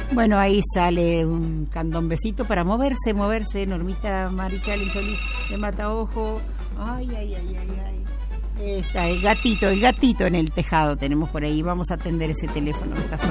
Bueno, ahí sale un candombecito para moverse, Normita Marichal y Solís de Mataojo. Ay. Está el gatito en el tejado tenemos por ahí. Vamos a atender ese teléfono que está sonando.